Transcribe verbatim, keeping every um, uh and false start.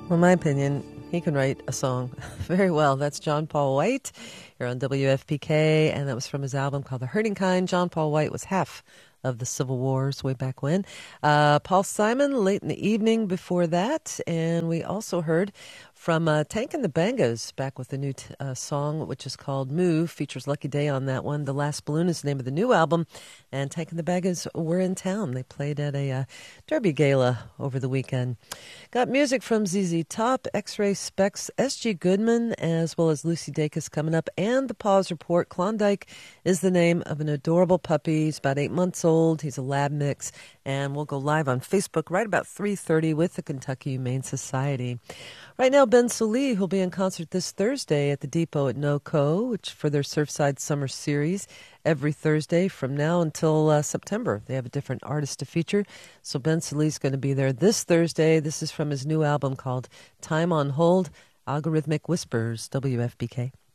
Well, in my opinion, he can write a song very well. That's John Paul White here on W F P K, and that was from his album called The Hurting Kind. John Paul White was half of the Civil Wars way back when. Uh, Paul Simon, late in the evening before that. And we also heard from uh, Tank and the Bangas back with a new t- uh, song, which is called Move. Features Lucky Day on that one. The Last Balloon is the name of the new album. And Tank and the Bangas were in town. They played at a uh, Derby Gala over the weekend. Got music from Z Z Top, X-Ray Specs, S G Goodman, as well as Lucy Dacus coming up. And the Pause Report. Klondike is the name of an adorable puppy. He's about eight months old. He's a lab mix, and we'll go live on Facebook right about three thirty with the Kentucky Humane Society. Right now, Ben Solee, who'll be in concert this Thursday at the Depot at NoCo, which for their Surfside Summer Series every Thursday from now until uh, September. They have a different artist to feature, so Ben Solee's going to be there this Thursday. This is from his new album called Time on Hold, Algorithmic Whispers, W F B K.